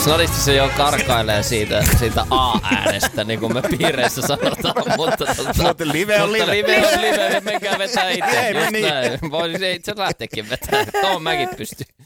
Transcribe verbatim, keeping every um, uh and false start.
Snadisti se jo karkailee siitä, siitä A-äänestä, niin kuin me piireissä sanotaan, mutta, tota, mutta live on live. Mutta live on live, menkää vetää itse. Ei me niin. Voisi itse lähteekin vetää, tuohon mäkin pystyn.